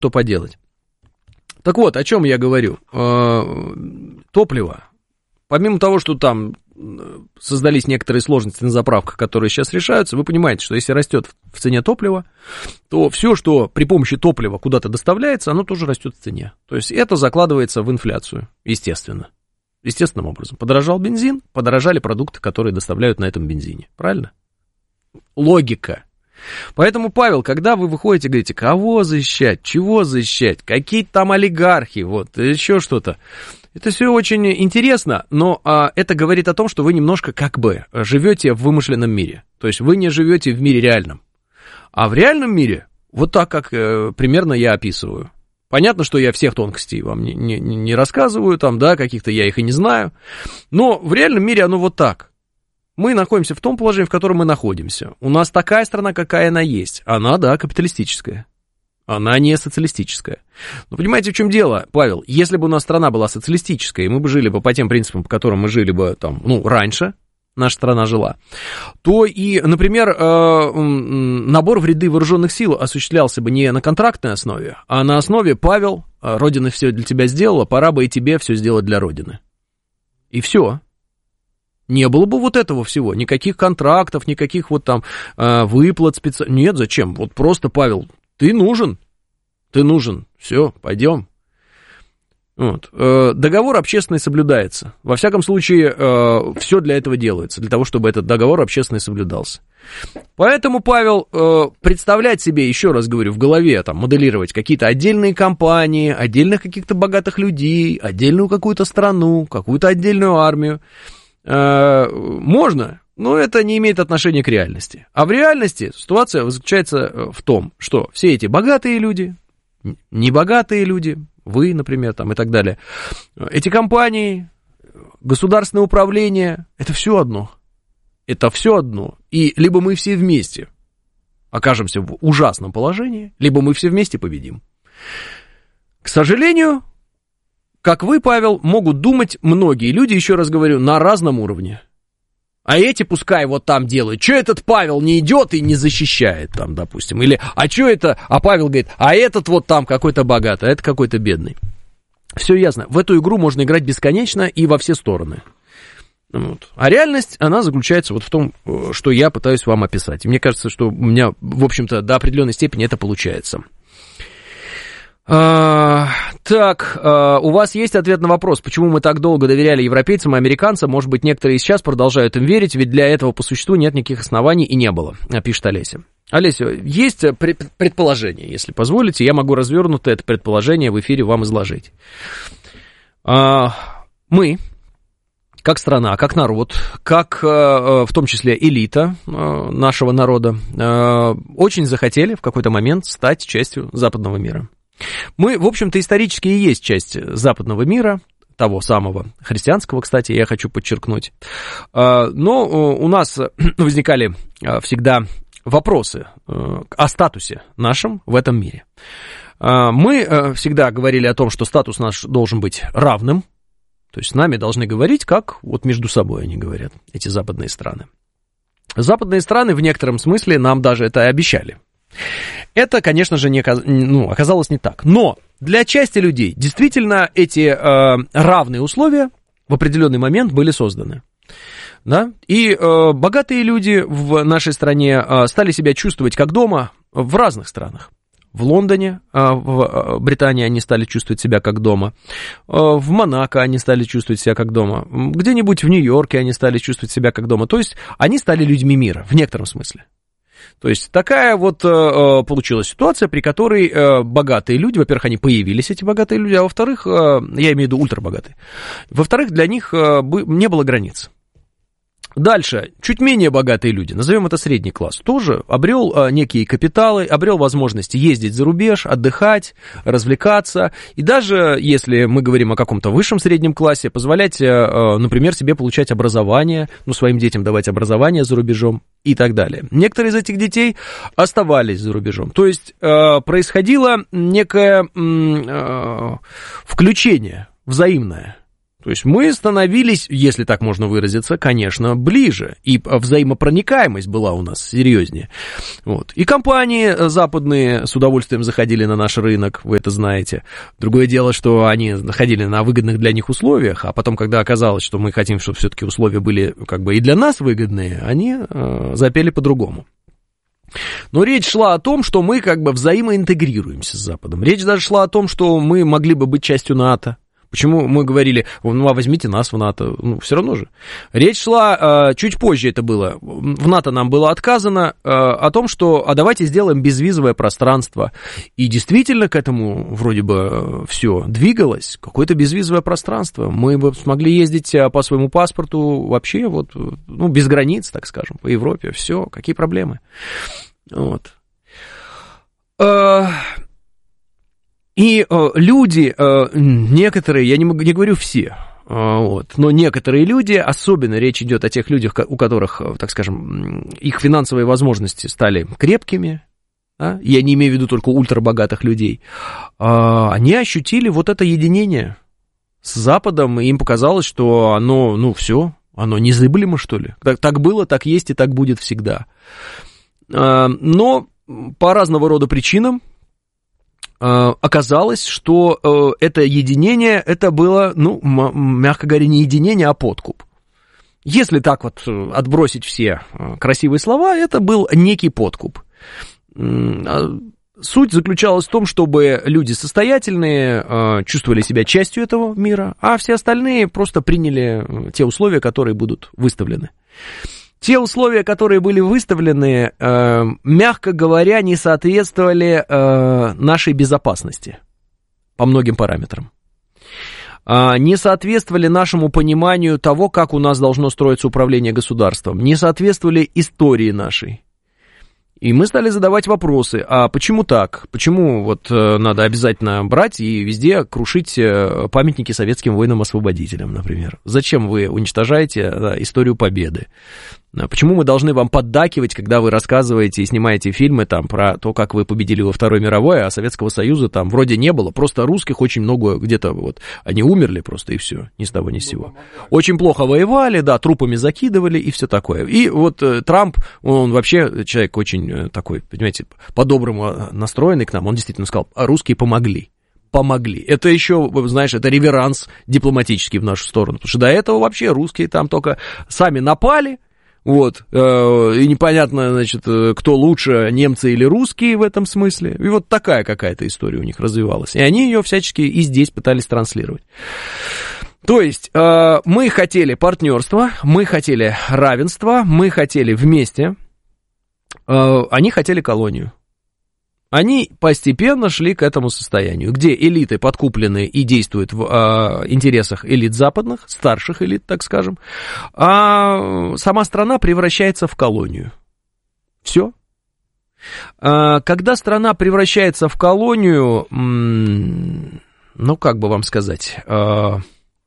что поделать. Так вот, о чем я говорю. Топливо. Помимо того, что там создались некоторые сложности на заправках, которые сейчас решаются, вы понимаете, что если растет в цене топлива, то все, что при помощи топлива куда-то доставляется, оно тоже растет в цене. То есть это закладывается в инфляцию, естественно. Естественным образом. Подорожал бензин, подорожали продукты, которые доставляют на этом бензине. Правильно? Логика. Поэтому, Павел, когда вы выходите и говорите, кого защищать, чего защищать, какие-то там олигархи, вот, еще что-то, это все очень интересно, но это говорит о том, что вы немножко как бы живете в вымышленном мире. То есть вы не живете в мире реальном. А в реальном мире, вот так, как примерно я описываю. Понятно, что я всех тонкостей вам не рассказываю, там, да, каких-то я их и не знаю, но в реальном мире оно вот так. Мы находимся в том положении, в котором мы находимся. У нас такая страна, какая она есть. Она, да, капиталистическая. Она не социалистическая. Но понимаете, в чем дело, Павел? Если бы у нас страна была социалистическая, и мы бы жили бы по тем принципам, по которым мы жили бы там, раньше, наша страна жила, то и, например, набор в ряды вооруженных сил осуществлялся бы не на контрактной основе, а на основе, Павел, Родина все для тебя сделала, пора бы и тебе все сделать для Родины. И все. Не было бы вот этого всего, никаких контрактов, никаких вот там выплат специальных. Нет, зачем? Вот просто, Павел, ты нужен, все, пойдем. Вот. Договор общественный соблюдается. Во всяком случае, все для этого делается, для того, чтобы этот договор общественный соблюдался. Поэтому, Павел, представлять себе, еще раз говорю, в голове, там, моделировать какие-то отдельные компании, отдельных каких-то богатых людей, отдельную какую-то страну, какую-то отдельную армию, можно, но это не имеет отношения к реальности. А в реальности ситуация заключается в том, что все эти богатые люди, небогатые люди, вы, например, там и так далее, эти компании, государственное управление, это все одно. Это все одно. И либо мы все вместе окажемся в ужасном положении, либо мы все вместе победим. К сожалению, как вы, Павел, могут думать многие люди, еще раз говорю, на разном уровне. А эти пускай вот там делают. Что этот Павел не идет и не защищает там, допустим? Или, а что это? А Павел говорит, а этот вот там какой-то богатый, а это какой-то бедный. Все ясно. В эту игру можно играть бесконечно и во все стороны. Вот. А реальность, она заключается вот в том, что я пытаюсь вам описать. И мне кажется, что у меня, в общем-то, до определенной степени это получается. Так, у вас есть ответ на вопрос, почему мы так долго доверяли европейцам и американцам? Может быть, некоторые сейчас продолжают им верить, ведь для этого по существу нет никаких оснований и не было, пишет Олеся. Олеся, есть предположение, если позволите, я могу развернуто это предположение в эфире вам изложить. Мы, как страна, как народ, как в том числе элита нашего народа, очень захотели в какой-то момент стать частью западного мира. Мы, в общем-то, исторически и есть часть западного мира, того самого христианского, кстати, я хочу подчеркнуть. Но у нас возникали всегда вопросы о статусе нашем в этом мире. Мы всегда говорили о том, что статус наш должен быть равным, то есть с нами должны говорить, как вот между собой они говорят, эти западные страны. Западные страны в некотором смысле нам даже это обещали. Это, конечно же, оказалось не так. Но для части людей действительно эти равные условия в определенный момент были созданы. Да? И богатые люди в нашей стране стали себя чувствовать как дома в разных странах. В Лондоне, в Британии они стали чувствовать себя как дома. В Монако они стали чувствовать себя как дома. Где-нибудь в Нью-Йорке они стали чувствовать себя как дома. То есть они стали людьми мира в некотором смысле. То есть такая вот получилась ситуация, при которой богатые люди, во-первых, они появились, эти богатые люди, а во-вторых, я имею в виду ультрабогатые, во-вторых, для них не было границ. Дальше, чуть менее богатые люди, назовем это средний класс, тоже обрел некие капиталы, обрел возможности ездить за рубеж, отдыхать, развлекаться, и даже если мы говорим о каком-то высшем среднем классе, позволять, например, себе получать образование, своим детям давать образование за рубежом и так далее. Некоторые из этих детей оставались за рубежом, то есть происходило некое включение взаимное. То есть мы становились, если так можно выразиться, конечно, ближе, и взаимопроникаемость была у нас серьезнее. Вот. И компании западные с удовольствием заходили на наш рынок, вы это знаете. Другое дело, что они заходили на выгодных для них условиях, а потом, когда оказалось, что мы хотим, чтобы все-таки условия были как бы и для нас выгодные, они запели по-другому. Но речь шла о том, что мы как бы взаимоинтегрируемся с Западом. Речь даже шла о том, что мы могли бы быть частью НАТО. Почему мы говорили, ну, а возьмите нас в НАТО, ну, все равно же. Речь шла, чуть позже это было, в НАТО нам было отказано, о том, что, а давайте сделаем безвизовое пространство. И действительно к этому вроде бы все двигалось, какое-то безвизовое пространство. Мы бы смогли ездить по своему паспорту вообще вот, ну, без границ, так скажем, по Европе, все, какие проблемы. Вот. И люди, некоторые, я не говорю все, вот, но некоторые люди, особенно речь идет о тех людях, у которых, так скажем, их финансовые возможности стали крепкими, да, я не имею в виду только ультрабогатых людей, они ощутили вот это единение с Западом, и им показалось, что оно, ну, все, оно незыблемо, что ли. Так было, так есть и так будет всегда. Но по разного рода причинам оказалось, что это единение, это было, ну, мягко говоря, не единение, а подкуп. Если так вот отбросить все красивые слова, это был некий подкуп. Суть заключалась в том, чтобы люди состоятельные чувствовали себя частью этого мира, а все остальные просто приняли те условия, которые будут выставлены. Те условия, которые были выставлены, мягко говоря, не соответствовали нашей безопасности по многим параметрам. Не соответствовали нашему пониманию того, как у нас должно строиться управление государством, не соответствовали истории нашей. И мы стали задавать вопросы, а почему так? Почему вот надо обязательно брать и везде крушить памятники советским воинам-освободителям, например? Зачем вы уничтожаете историю Победы? Почему мы должны вам поддакивать, когда вы рассказываете и снимаете фильмы там про то, как вы победили во Второй мировой, а Советского Союза там вроде не было, просто русских очень много где-то вот, они умерли просто и все, ни с того ни с сего. Очень плохо воевали, да, трупами закидывали и все такое. И вот Трамп, он вообще человек очень такой, понимаете, по-доброму настроенный к нам, он действительно сказал, русские помогли. Это еще, знаешь, это реверанс дипломатический в нашу сторону, потому что до этого вообще русские там только сами напали. Вот, и непонятно, значит, кто лучше, немцы или русские в этом смысле. И вот такая какая-то история у них развивалась. И они ее всячески и здесь пытались транслировать. То есть, мы хотели партнерства, мы хотели равенства, мы хотели вместе, они хотели колонию. Они постепенно шли к этому состоянию, где элиты подкуплены и действуют в интересах элит западных, старших элит, так скажем, а сама страна превращается в колонию. Все. Когда страна превращается в колонию, ну, как бы вам сказать, ну,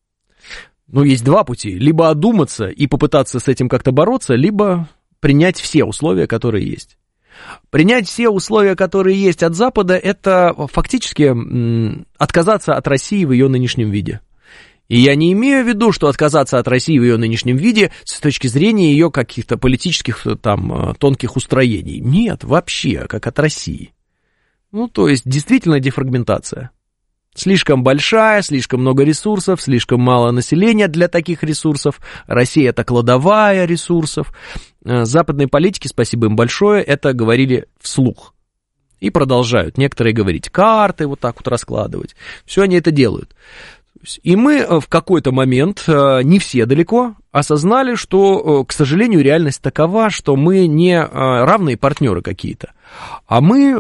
есть два пути. Либо одуматься и попытаться с этим как-то бороться, либо принять все условия, которые есть. Принять все условия, которые есть от Запада, это фактически отказаться от России в ее нынешнем виде. И я не имею в виду, что отказаться от России в ее нынешнем виде с точки зрения ее каких-то политических там тонких устроений. Нет, вообще, как от России. Ну, то есть, действительно дефрагментация. Слишком большая, слишком много ресурсов, слишком мало населения для таких ресурсов. Россия — это кладовая ресурсов. Западные политики, спасибо им большое, это говорили вслух. И продолжают некоторые говорить, карты вот так вот раскладывать. Все они это делают. И мы в какой-то момент, не все далеко, осознали, что, к сожалению, реальность такова, что мы не равные партнеры какие-то, а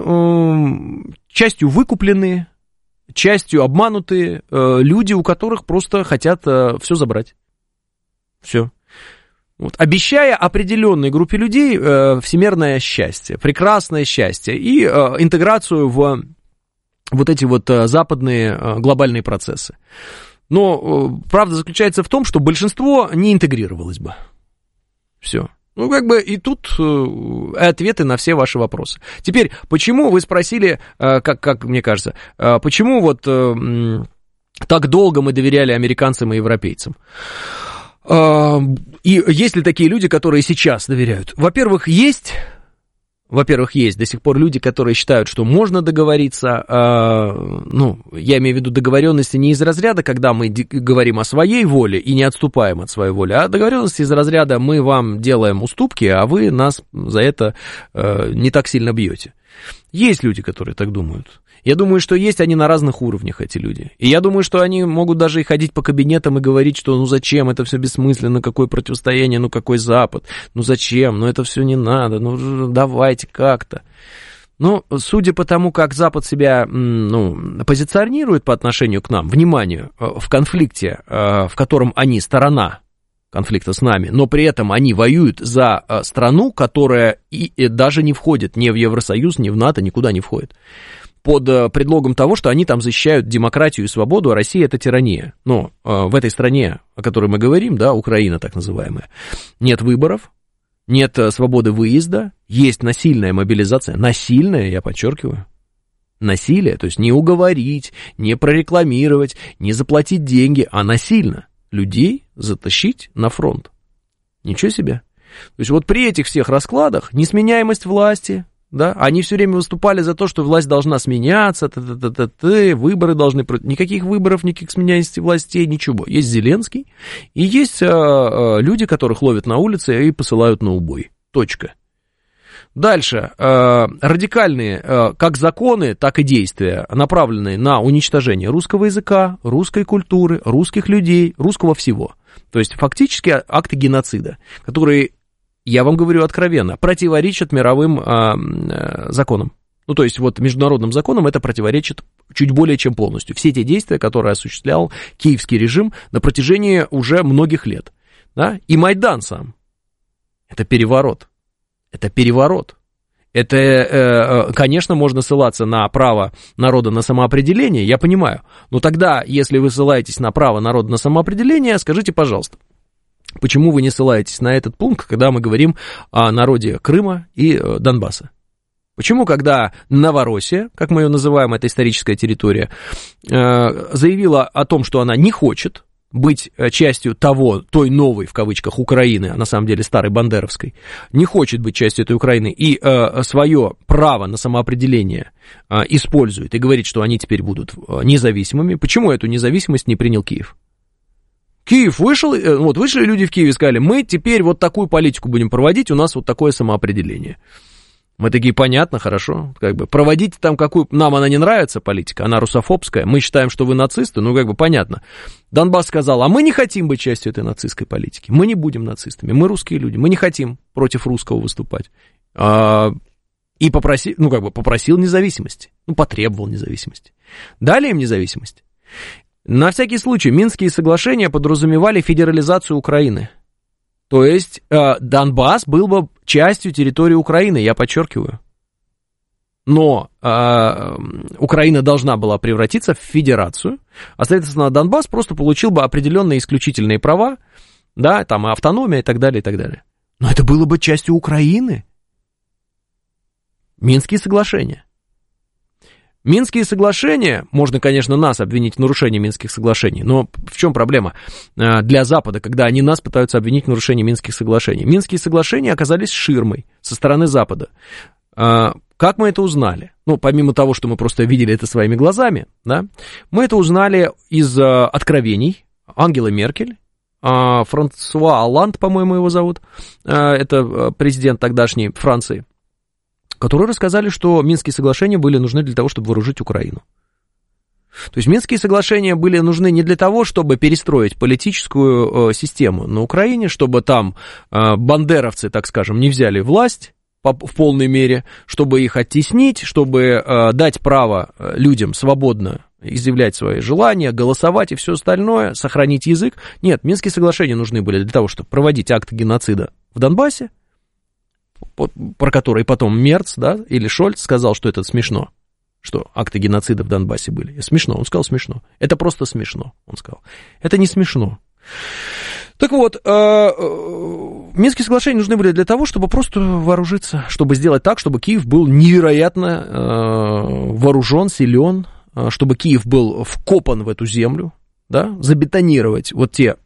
мы частью выкупленные, частью обманутые люди, у которых просто хотят все забрать. Все. Вот. Обещая определенной группе людей всемирное счастье, прекрасное счастье и интеграцию в вот эти вот западные глобальные процессы. Но правда заключается в том, что большинство не интегрировалось бы. Все. Ну, как бы и тут ответы на все ваши вопросы. Теперь, почему вы спросили, как мне кажется, почему вот так долго мы доверяли американцам и европейцам. И есть ли такие люди, которые сейчас доверяют? Во-первых, есть до сих пор люди, которые считают, что можно договориться, я имею в виду договоренности не из разряда, когда мы говорим о своей воле и не отступаем от своей воли, а договоренности из разряда мы вам делаем уступки, а вы нас за это не так сильно бьете. Есть люди, которые так думают. Я думаю, что есть они на разных уровнях, эти люди. И я думаю, что они могут даже и ходить по кабинетам и говорить, что ну зачем, это все бессмысленно, какое противостояние, ну какой Запад, ну зачем, ну это все не надо, ну давайте как-то. Но судя по тому, как Запад себя позиционирует по отношению к нам, внимание, в конфликте, в котором они сторона конфликта с нами, но при этом они воюют за страну, которая и даже не входит ни в Евросоюз, ни в НАТО, никуда не входит, под предлогом того, что они там защищают демократию и свободу, а Россия — это тирания. Но в этой стране, о которой мы говорим, да, Украина так называемая, нет выборов, нет свободы выезда, есть насильная мобилизация, насильная, я подчеркиваю, насилие, то есть не уговорить, не прорекламировать, не заплатить деньги, а насильно людей затащить на фронт. Ничего себе. То есть вот при этих всех раскладах несменяемость власти, да, они все время выступали за то, что власть должна сменяться, выборы должны... Никаких выборов, никаких сменяемости властей, ничего. Есть Зеленский, и есть люди, которых ловят на улице и посылают на убой. Точка. Дальше. Радикальные как законы, так и действия, направленные на уничтожение русского языка, русской культуры, русских людей, русского всего. То есть фактически акты геноцида, которые... Я вам говорю откровенно, противоречат мировым законам. Ну, то есть, вот международным законам это противоречит чуть более чем полностью. Все те действия, которые осуществлял киевский режим на протяжении уже многих лет. Да? И Майдан сам. Это переворот. Это переворот. Это, конечно, можно ссылаться на право народа на самоопределение, я понимаю. Но тогда, если вы ссылаетесь на право народа на самоопределение, скажите, пожалуйста, почему вы не ссылаетесь на этот пункт, когда мы говорим о народе Крыма и Донбасса? Почему, когда Новороссия, как мы ее называем, это историческая территория, заявила о том, что она не хочет быть частью той новой, в кавычках, Украины, а на самом деле старой бандеровской, не хочет быть частью этой Украины и свое право на самоопределение использует и говорит, что они теперь будут независимыми, почему эту независимость не принял Киев? Киев вышли люди в Киеве и сказали, мы теперь вот такую политику будем проводить, у нас вот такое самоопределение. Мы такие, понятно, хорошо, проводите там какую, нам она не нравится, политика, она русофобская, мы считаем, что вы нацисты, понятно. Донбасс сказал, а мы не хотим быть частью этой нацистской политики, мы не будем нацистами, мы русские люди, мы не хотим против русского выступать. И попросил независимости, потребовал независимости. Дали им независимость. На всякий случай, Минские соглашения подразумевали федерализацию Украины. То есть Донбасс был бы частью территории Украины, я подчеркиваю. Но Украина должна была превратиться в федерацию, а, соответственно, Донбасс просто получил бы определенные исключительные права, да, там автономия и так далее, и так далее. Но это было бы частью Украины. Минские соглашения. Минские соглашения, можно, конечно, нас обвинить в нарушении Минских соглашений, но в чем проблема для Запада, когда они нас пытаются обвинить в нарушении Минских соглашений? Минские соглашения оказались ширмой со стороны Запада. Как мы это узнали? Помимо того, что мы просто видели это своими глазами, да, мы это узнали из откровений Ангелы Меркель, Франсуа Олланд, по-моему, его зовут, это президент тогдашней Франции, которые рассказали, что Минские соглашения были нужны для того, чтобы вооружить Украину. То есть Минские соглашения были нужны не для того, чтобы перестроить политическую систему на Украине, чтобы там бандеровцы, так скажем, не взяли власть в полной мере, чтобы их оттеснить, чтобы дать право людям свободно изъявлять свои желания, голосовать и все остальное, сохранить язык. Нет, Минские соглашения нужны были для того, чтобы проводить акты геноцида в Донбассе, про который потом Мерц, да, или Шольц сказал, что это смешно, что акты геноцида в Донбассе были. Смешно, он сказал смешно. Это просто смешно, он сказал. Это не смешно. Так вот, Минские соглашения нужны были для того, чтобы просто вооружиться, чтобы сделать так, чтобы Киев был невероятно вооружен, силен, чтобы Киев был вкопан в эту землю, да, забетонировать вот те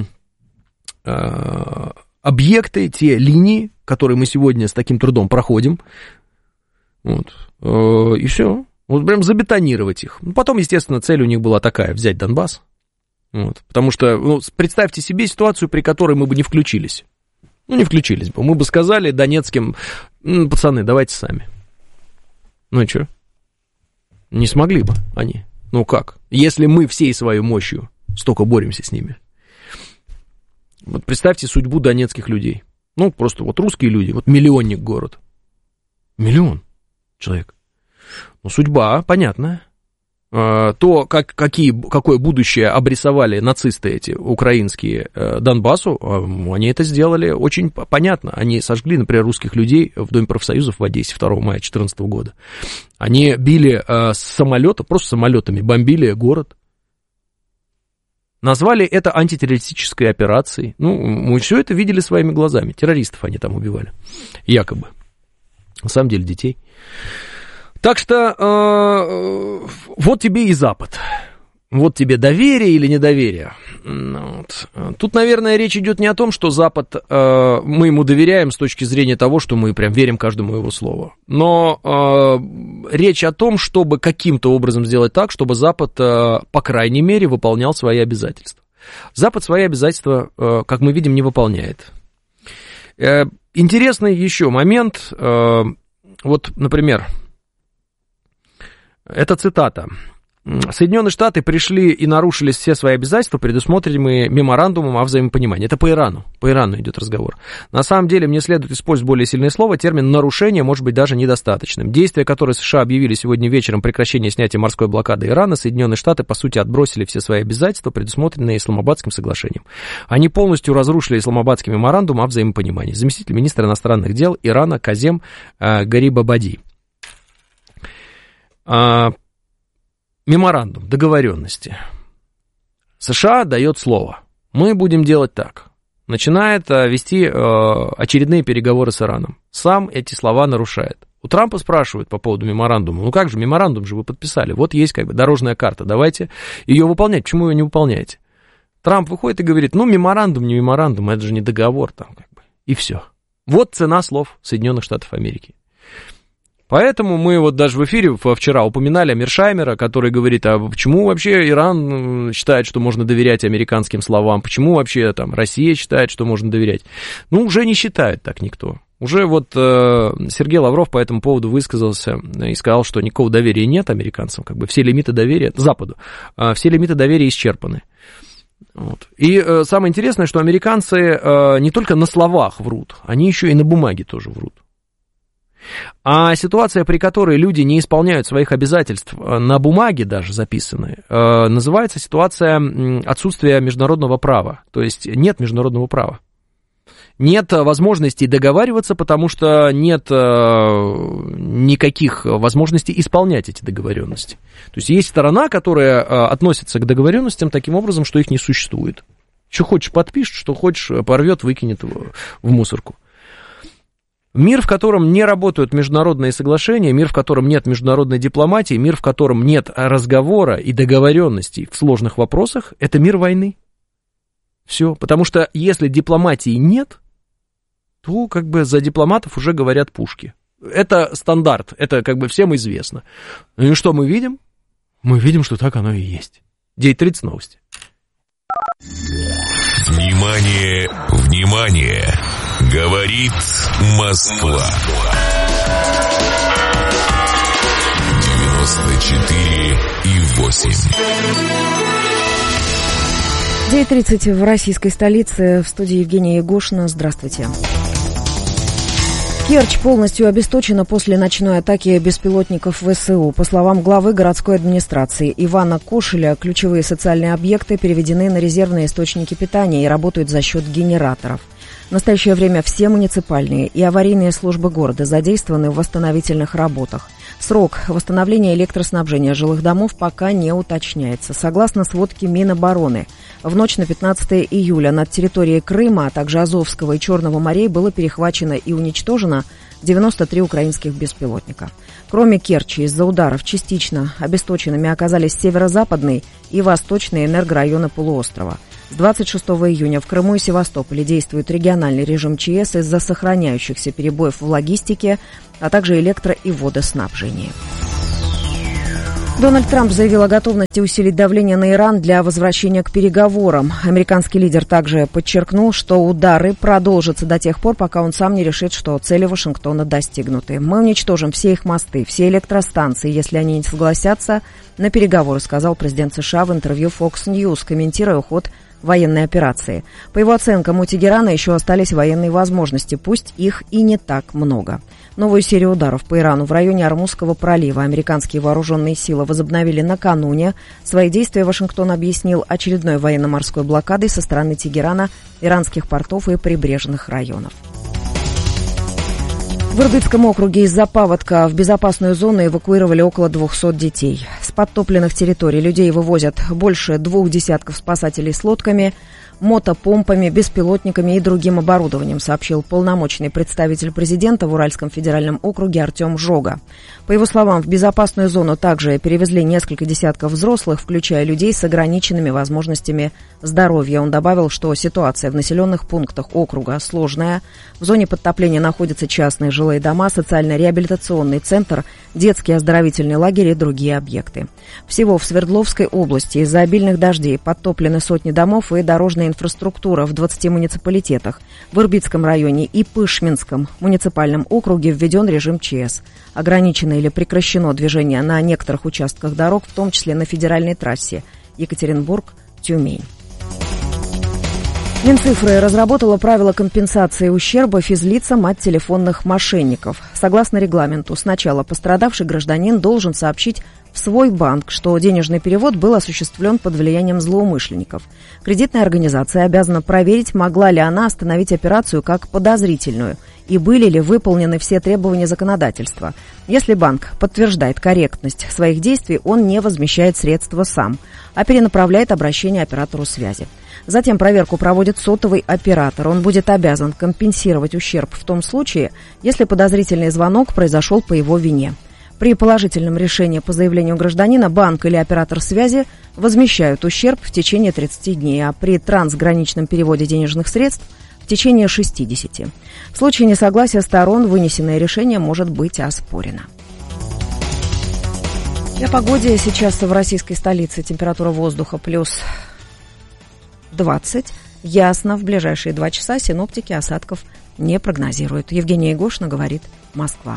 объекты, те линии, которые мы сегодня с таким трудом проходим, вот, и все, вот прям забетонировать их. Потом, естественно, цель у них была такая, взять Донбасс, вот, потому что, представьте себе ситуацию, при которой мы бы не включились. Не включились бы. Мы бы сказали донецким, пацаны, давайте сами. Ну и что? Не смогли бы они. Ну как? Если мы всей своей мощью столько боремся с ними. Вот представьте судьбу донецких людей. Просто вот русские люди, вот миллионник город. Миллион человек. Судьба понятная. То, какое будущее обрисовали нацисты эти украинские Донбассу, они это сделали очень понятно. Они сожгли, например, русских людей в Доме профсоюзов в Одессе 2 мая 2014 года. Они били с самолета, просто самолетами бомбили город. Назвали это антитеррористической операцией. Мы все это видели своими глазами. Террористов они там убивали. Якобы. На самом деле детей. Так что вот тебе и Запад. Вот тебе доверие или недоверие. Вот. Тут, наверное, речь идет не о том, что Запад, мы ему доверяем с точки зрения того, что мы прям верим каждому его слову. Но речь о том, чтобы каким-то образом сделать так, чтобы Запад, по крайней мере, выполнял свои обязательства. Запад свои обязательства, как мы видим, не выполняет. Интересный еще момент. Вот, например, это цитата. Соединенные Штаты пришли и нарушили все свои обязательства, предусмотренные меморандумом о взаимопонимании. Это по Ирану. По Ирану идет разговор. На самом деле, мне следует использовать более сильное слово. Термин «нарушение» может быть даже недостаточным. Действия, которые США объявили сегодня вечером, прекращение снятия морской блокады Ирана, Соединенные Штаты, по сути, отбросили все свои обязательства, предусмотренные Исламабадским соглашением. Они полностью разрушили Исламабадский меморандум о взаимопонимании. Заместитель министра иностранных дел Ирана Казем Гарибабади. Меморандум, договоренности. США дает слово. Мы будем делать так. Начинает вести очередные переговоры с Ираном. Сам эти слова нарушает. У Трампа спрашивают по поводу меморандума. Как же, меморандум же вы подписали. Вот есть дорожная карта. Давайте ее выполнять. Почему ее не выполняете? Трамп выходит и говорит, меморандум, не меморандум, это же не договор там И все. Вот цена слов Соединенных Штатов Америки. Поэтому мы вот даже в эфире вчера упоминали Мершаймера, который говорит, а почему вообще Иран считает, что можно доверять американским словам, почему вообще там Россия считает, что можно доверять. Уже не считает так никто. Уже вот Сергей Лавров по этому поводу высказался и сказал, что никакого доверия нет американцам, все лимиты доверия, Западу, все лимиты доверия исчерпаны. Вот. И самое интересное, что американцы не только на словах врут, они еще и на бумаге тоже врут. А ситуация, при которой люди не исполняют своих обязательств на бумаге даже записанные, называется ситуация отсутствия международного права. То есть нет международного права. Нет возможности договариваться, потому что нет никаких возможностей исполнять эти договоренности. То есть есть сторона, которая относится к договоренностям таким образом, что их не существует. Что хочешь подпишет, что хочешь порвет, выкинет в мусорку. Мир, в котором не работают международные соглашения, мир, в котором нет международной дипломатии, мир, в котором нет разговора и договоренностей в сложных вопросах, это мир войны. Все, потому что если дипломатии нет, то за дипломатов уже говорят пушки. Это стандарт, это всем известно. И что мы видим? Мы видим, что так оно и есть. 9:30 новости. Внимание, внимание! Говорит Москва. 94,8. 9:30 в российской столице. В студии Евгения Егошина. Здравствуйте. Керчь полностью обесточена после ночной атаки беспилотников ВСУ. По словам главы городской администрации Ивана Кошеля, ключевые социальные объекты переведены на резервные источники питания и работают за счет генераторов. В настоящее время все муниципальные и аварийные службы города задействованы в восстановительных работах. Срок восстановления электроснабжения жилых домов пока не уточняется. Согласно сводке Минобороны, в ночь на 15 июля над территорией Крыма, а также Азовского и Черного морей было перехвачено и уничтожено 93 украинских беспилотника. Кроме Керчи, из-за ударов частично обесточенными оказались северо-западные и восточные энергорайоны полуострова. С 26 июня в Крыму и Севастополе действует региональный режим ЧС из-за сохраняющихся перебоев в логистике, а также электро- и водоснабжении. Дональд Трамп заявил о готовности усилить давление на Иран для возвращения к переговорам. Американский лидер также подчеркнул, что удары продолжатся до тех пор, пока он сам не решит, что цели Вашингтона достигнуты. «Мы уничтожим все их мосты, все электростанции, если они не согласятся на переговоры», сказал президент США в интервью Fox News, комментируя ход военной операции. По его оценкам, у Тегерана еще остались военные возможности, пусть их и не так много. Новую серию ударов по Ирану в районе Ормузского пролива американские вооруженные силы возобновили накануне. Свои действия Вашингтон объяснил очередной военно-морской блокадой со стороны Тегерана, иранских портов и прибрежных районов. В Ирбитском округе из-за паводка в безопасную зону эвакуировали около 200 детей. С подтопленных территорий людей вывозят больше 2 десятков спасателей с лодками, мотопомпами, беспилотниками и другим оборудованием, сообщил полномочный представитель президента в Уральском федеральном округе Артем Жога. По его словам, в безопасную зону также перевезли несколько десятков взрослых, включая людей с ограниченными возможностями здоровья. Он добавил, что ситуация в населенных пунктах округа сложная. В зоне подтопления находятся частные жилые дома, социально-реабилитационный центр, детский оздоровительный лагерь и другие объекты. Всего в Свердловской области из-за обильных дождей подтоплены сотни домов и дорожная инфраструктура в 20 муниципалитетах. В Ирбитском районе и Пышминском муниципальном округе введен режим ЧС. Ограничено или прекращено движение на некоторых участках дорог, в том числе на федеральной трассе Екатеринбург-Тюмень. Минцифры разработала правила компенсации ущерба физлицам от телефонных мошенников. Согласно регламенту, сначала пострадавший гражданин должен сообщить в свой банк, что денежный перевод был осуществлен под влиянием злоумышленников. Кредитная организация обязана проверить, могла ли она остановить операцию как подозрительную и были ли выполнены все требования законодательства. Если банк подтверждает корректность своих действий, он не возмещает средства сам, а перенаправляет обращение оператору связи. Затем проверку проводит сотовый оператор. Он будет обязан компенсировать ущерб в том случае, если подозрительный звонок произошел по его вине. При положительном решении по заявлению гражданина банк или оператор связи возмещают ущерб в течение 30 дней, а при трансграничном переводе денежных средств в течение 60. В случае несогласия сторон вынесенное решение может быть оспорено. О погоде. Сейчас в российской столице температура воздуха плюс 20. Ясно. В ближайшие 2 часа синоптики осадков не прогнозируют. Евгения Егошина, говорит Москва.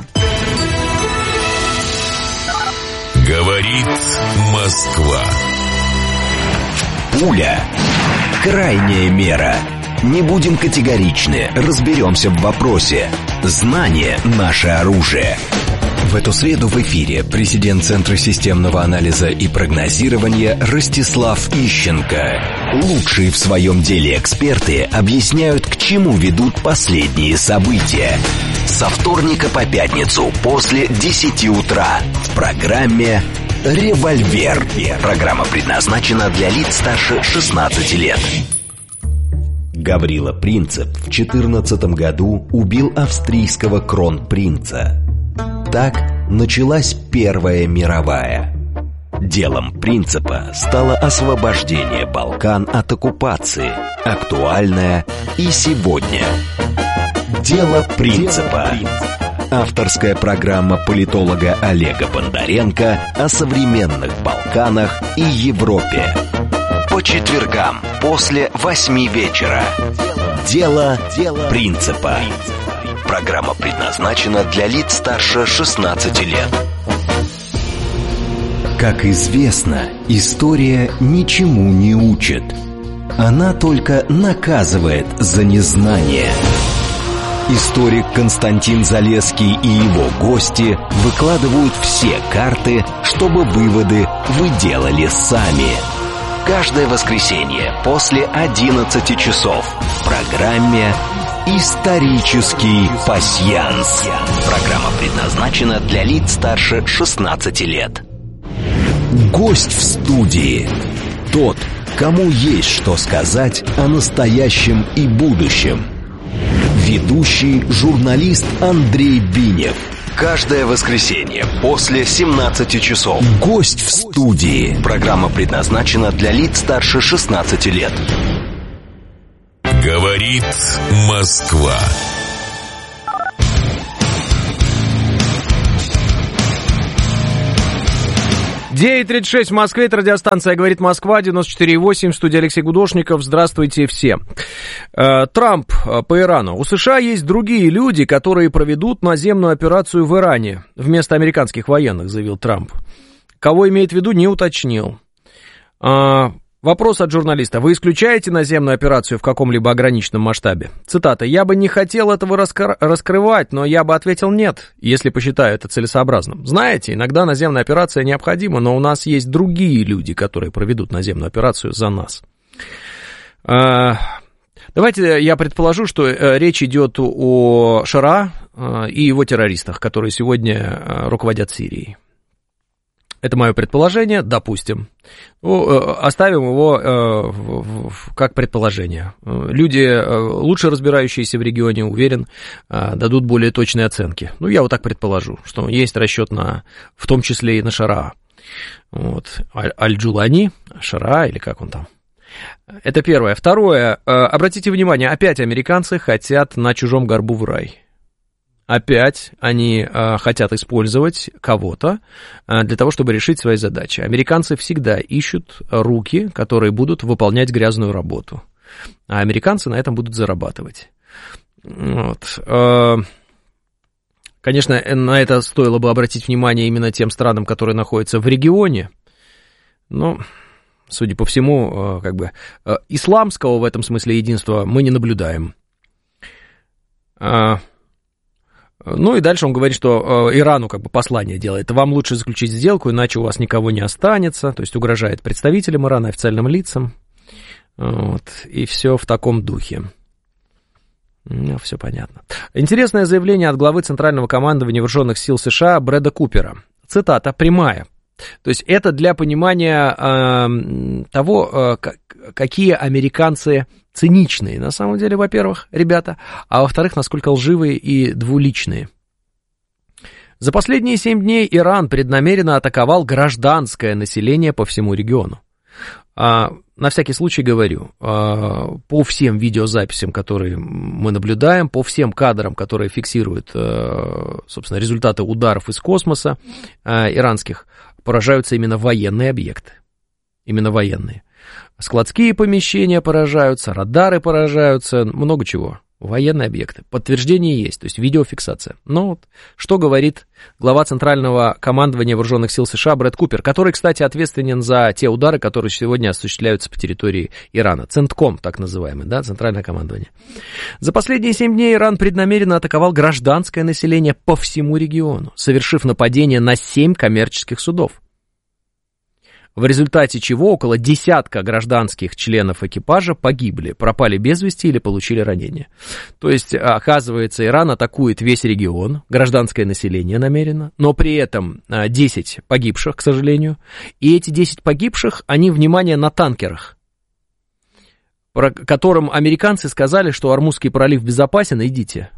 Говорит Москва. Пуля. Крайняя мера. Не будем категоричны, разберемся в вопросе. Знание – наше оружие. В эту среду в эфире президент Центра системного анализа и прогнозирования Ростислав Ищенко. Лучшие в своем деле эксперты объясняют, к чему ведут последние события. Со вторника по пятницу после 10 утра в программе «Револьвер». Программа предназначена для лиц старше 16 лет. Гаврила Принцип в 14 году убил австрийского кронпринца. Так началась Первая мировая. Делом Принципа стало освобождение Балкан от оккупации, актуальное и сегодня. Дело Принципа. Авторская программа политолога Олега Бондаренко о современных Балканах и Европе. По четвергам после 8 вечера. Дело Принципа. Программа предназначена для лиц старше 16 лет. Как известно, история ничему не учит. Она только наказывает за незнание. Историк Константин Залесский и его гости выкладывают все карты, чтобы выводы вы делали сами. Каждое воскресенье после 11 часов в программе «Исторический пасьянс». Программа предназначена для лиц старше 16 лет. Гость в студии. Тот, кому есть что сказать о настоящем и будущем. Ведущий журналист Андрей Бинев. Каждое воскресенье после 17 часов. Гость в студии. Программа предназначена для лиц старше 16 лет. Говорит Москва. 9:36 в Москве, это радиостанция «Говорит Москва», 94,8, студия Алексей Гудошников. Здравствуйте все. Трамп по Ирану. У США есть другие люди, которые проведут наземную операцию в Иране вместо американских военных, заявил Трамп. Кого имеет в виду, не уточнил. Вопрос от журналиста. Вы исключаете наземную операцию в каком-либо ограниченном масштабе? Цитата. «Я бы не хотел этого раскрывать, но я бы ответил нет, если посчитаю это целесообразным. Знаете, иногда наземная операция необходима, но у нас есть другие люди, которые проведут наземную операцию за нас». Давайте я предположу, что речь идет о Шара и его террористах, которые сегодня руководят Сирией. Это мое предположение, допустим. Оставим его как предположение. Люди, лучше разбирающиеся в регионе, уверен, дадут более точные оценки. Ну, я вот так предположу, что есть расчет в том числе и на Шара. Вот. Аль-Джулани, Шара или как он там. Это первое. Второе. Обратите внимание, опять американцы хотят на чужом горбу в рай. Опять они хотят использовать кого-то для того, чтобы решить свои задачи. Американцы всегда ищут руки, которые будут выполнять грязную работу. А американцы на этом будут зарабатывать. Вот. Конечно, на это стоило бы обратить внимание именно тем странам, которые находятся в регионе. Но, судя по всему, исламского в этом смысле единства мы не наблюдаем. Ну и дальше он говорит, что Ирану послание делает. Вам лучше заключить сделку, иначе у вас никого не останется. То есть угрожает представителям Ирана, официальным лицам. Вот. И все в таком духе. Ну, все понятно. Интересное заявление от главы Центрального командования Вооруженных сил США Брэда Купера. Цитата прямая. То есть это для понимания того, какие американцы циничные, на самом деле, во-первых, ребята, а во-вторых, насколько лживые и двуличные. За последние 7 дней Иран преднамеренно атаковал гражданское население по всему региону. На всякий случай говорю, по всем видеозаписям, которые мы наблюдаем, по всем кадрам, которые фиксируют, собственно, результаты ударов из космоса иранских, поражаются именно военные объекты. Именно военные. Складские помещения поражаются, радары поражаются, много чего. Военные объекты. Подтверждение есть, то есть видеофиксация. Но вот, что говорит глава Центрального командования Вооруженных сил США Брэд Купер, который, кстати, ответственен за те удары, которые сегодня осуществляются по территории Ирана. Центком, так называемый, да, Центральное командование. За последние 7 дней Иран преднамеренно атаковал гражданское население по всему региону, совершив нападение на 7 коммерческих судов. В результате чего около десятка гражданских членов экипажа погибли, пропали без вести или получили ранения. То есть, оказывается, Иран атакует весь регион, гражданское население намеренно, но при этом 10 погибших, к сожалению, и эти 10 погибших, они, внимание, на танкерах, про которым американцы сказали, что Ормузский пролив безопасен, идите.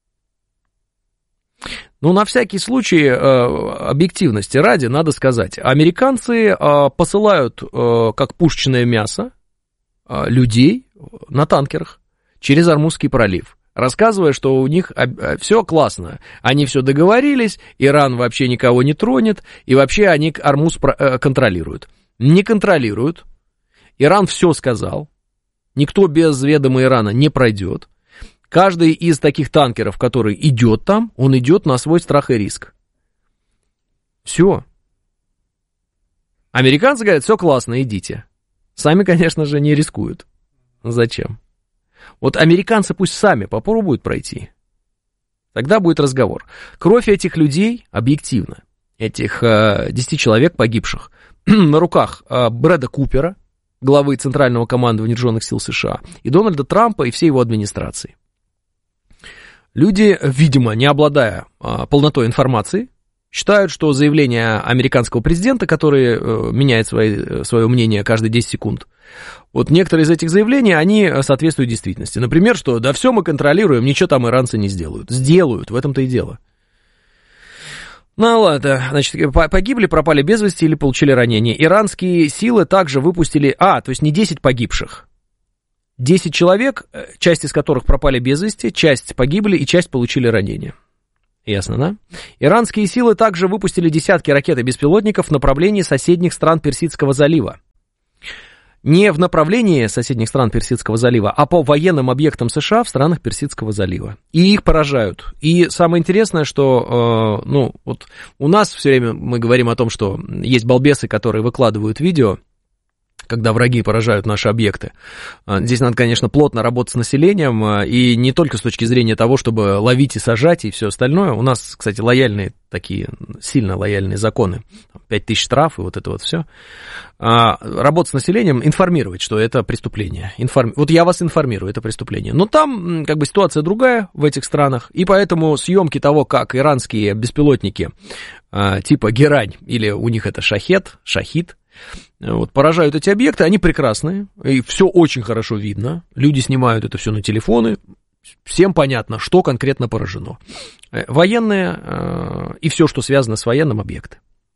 Ну, на всякий случай, объективности ради, надо сказать, американцы посылают, как пушечное мясо, людей на танкерах через Ормузский пролив, рассказывая, что у них все классно, они все договорились, Иран вообще никого не тронет, и вообще они Ормуз контролируют. Не контролируют, Иран все сказал, никто без ведома Ирана не пройдет. Каждый из таких танкеров, который идет там, он идет на свой страх и риск. Все. Американцы говорят, все классно, идите. Сами, конечно же, не рискуют. Зачем? Вот американцы пусть сами попробуют пройти. Тогда будет разговор. Кровь этих людей, объективно, этих 10 человек погибших, на руках Брэда Купера, главы Центрального командования Вооруженных сил США, и Дональда Трампа, и всей его администрации. Люди, видимо, не обладая полнотой информации, Считают, что заявление американского президента, который меняет свое мнение каждые 10 секунд, вот некоторые из этих заявлений, они соответствуют действительности. Например, что да все мы контролируем, ничего там иранцы не сделают. Сделают, в этом-то и дело. Ну ладно, значит, погибли, пропали без вести или получили ранения. Иранские силы также выпустили, то есть не 10 погибших. 10 человек, часть из которых пропали без вести, часть погибли и часть получили ранения. Ясно, да? Иранские силы также выпустили десятки ракет и беспилотников в направлении соседних стран Персидского залива. Не в направлении соседних стран Персидского залива, а по военным объектам США в странах Персидского залива. И их поражают. И самое интересное, что, вот у нас все время мы говорим о том, что есть балбесы, которые выкладывают видео, когда враги поражают наши объекты. Здесь надо, конечно, плотно работать с населением, и не только с точки зрения того, чтобы ловить и сажать, и все остальное. У нас, кстати, лояльные такие, сильно лояльные законы. 5000 штраф и вот это вот все. Работать с населением, информировать, что это преступление. Вот я вас информирую, это преступление. Но там, как бы, ситуация другая в этих странах, и поэтому съемки того, как иранские беспилотники типа Герань, или у них это Шахид, вот, поражают эти объекты, они прекрасные, и все очень хорошо видно, люди снимают это все на телефоны, всем понятно, что конкретно поражено. Военные и все, что связано с военным объектом.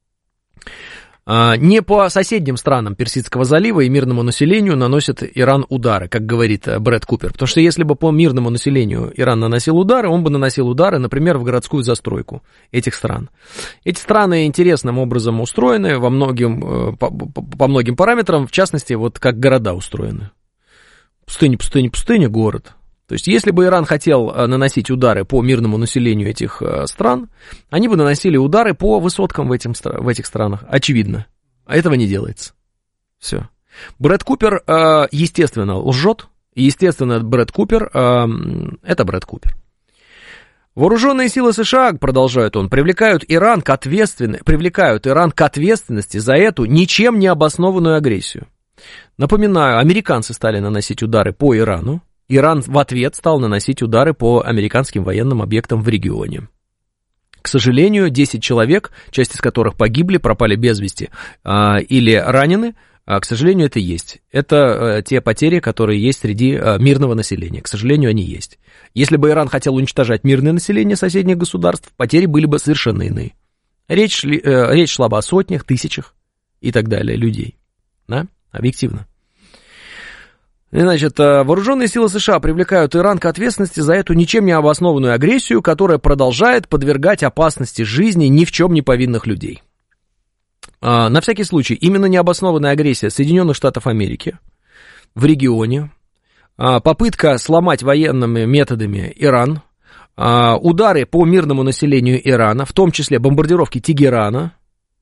Не по соседним странам Персидского залива и мирному населению наносит Иран удары, как говорит Брэд Купер. Потому что если бы по мирному населению Иран наносил удары, он бы наносил удары, например, в городскую застройку этих стран. Эти страны интересным образом устроены по многим параметрам, в частности, вот как города устроены. Пустыня, город. То есть, если бы Иран хотел наносить удары по мирному населению этих стран, они бы наносили удары по высоткам в этих странах, очевидно. А этого не делается. Все. Брэд Купер, естественно, лжет. Естественно, Брэд Купер, это Брэд Купер. Вооруженные силы США, продолжает он, привлекают Иран к ответственности за эту ничем не обоснованную агрессию. Напоминаю, американцы стали наносить удары по Ирану. Иран в ответ стал наносить удары по американским военным объектам в регионе. К сожалению, 10 человек, часть из которых погибли, пропали без вести или ранены, к сожалению, это есть. Это те потери, которые есть среди мирного населения. К сожалению, они есть. Если бы Иран хотел уничтожать мирное население соседних государств, потери были бы совершенно иные. Речь шла бы о сотнях, тысячах и так далее людей. Да? Объективно. Значит, вооруженные силы США привлекают Иран к ответственности за эту ничем не обоснованную агрессию, которая продолжает подвергать опасности жизни ни в чем не повинных людей. На всякий случай, именно необоснованная агрессия Соединенных Штатов Америки в регионе, попытка сломать военными методами Иран, удары по мирному населению Ирана, в том числе бомбардировки Тегерана,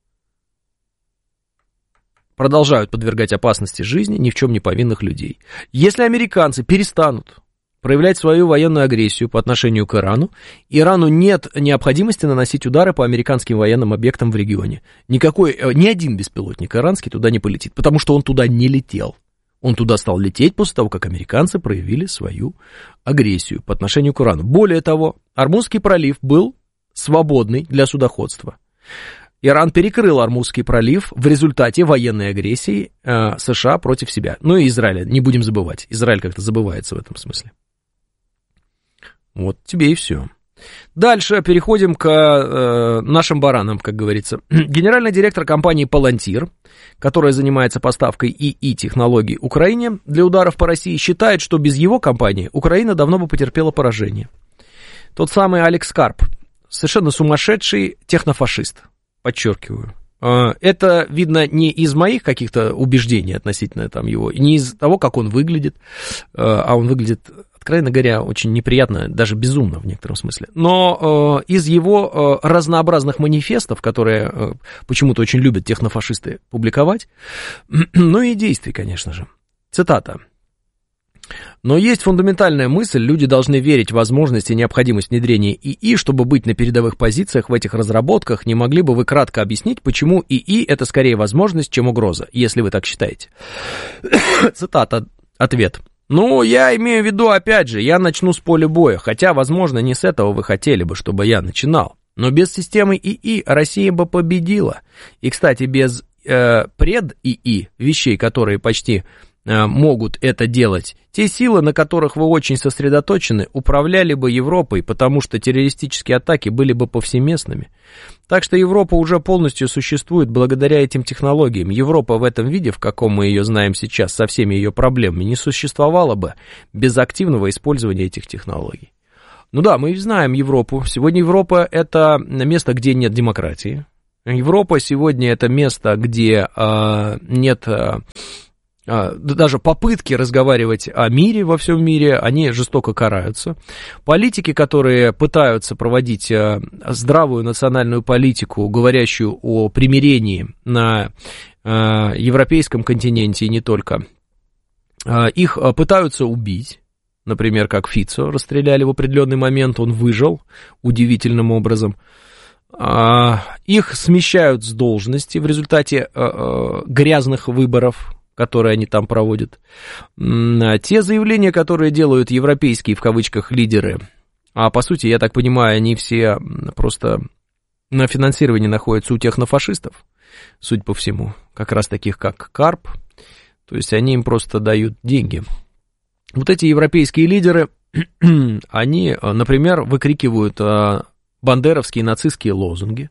продолжают подвергать опасности жизни ни в чем не повинных людей. Если американцы перестанут проявлять свою военную агрессию по отношению к Ирану, Ирану нет необходимости наносить удары по американским военным объектам в регионе. Ни один беспилотник иранский туда не полетит, потому что он туда не летел. Он туда стал лететь после того, как американцы проявили свою агрессию по отношению к Ирану. Более того, Ормузский пролив был свободный для судоходства. Иран перекрыл Ормузский пролив в результате военной агрессии США против себя. Ну и Израиля, не будем забывать. Израиль как-то забывается в этом смысле. Вот тебе и все. Дальше переходим к нашим баранам, как говорится. Генеральный директор компании «Палантир», которая занимается поставкой ИИ-технологий Украине для ударов по России, считает, что без его компании Украина давно бы потерпела поражение. Тот самый Алекс Карп, совершенно сумасшедший технофашист. Подчеркиваю. Это видно не из моих каких-то убеждений относительно там его, не из того, как он выглядит, а он выглядит, откровенно говоря, очень неприятно, даже безумно в некотором смысле, но из его разнообразных манифестов, которые почему-то очень любят технофашисты публиковать, ну и действий, конечно же. Цитата. Но есть фундаментальная мысль, люди должны верить в возможность и необходимость внедрения ИИ, чтобы быть на передовых позициях в этих разработках. Не могли бы вы кратко объяснить, почему ИИ это скорее возможность, чем угроза, если вы так считаете? Цитата, ответ. Ну, я имею в виду, опять же, я начну с поля боя, хотя, возможно, не с этого вы хотели бы, чтобы я начинал. Но без системы ИИ Россия бы победила. И, кстати, без пред-ИИ, вещей, которые почти могут это делать, те силы, на которых вы очень сосредоточены, управляли бы Европой, потому что террористические атаки были бы повсеместными. Так что Европа уже полностью существует благодаря этим технологиям. Европа в этом виде, в каком мы ее знаем сейчас, со всеми ее проблемами, не существовала бы без активного использования этих технологий. Ну да, мы знаем Европу. Сегодня Европа – это место, где нет демократии. Европа сегодня – это место, где нет... даже попытки разговаривать о мире во всем мире, они жестоко караются. Политики, которые пытаются проводить здравую национальную политику, говорящую о примирении на европейском континенте и не только, их пытаются убить. Например, как Фицо расстреляли в определенный момент, он выжил удивительным образом. Их смещают с должности в результате грязных выборов, которые они там проводят. Те заявления, которые делают европейские, в кавычках, лидеры, а по сути, я так понимаю, они все просто на финансировании находятся у технофашистов, судя по всему, как раз таких, как Карп, то есть они им просто дают деньги. Вот эти европейские лидеры, они, например, выкрикивают бандеровские нацистские лозунги.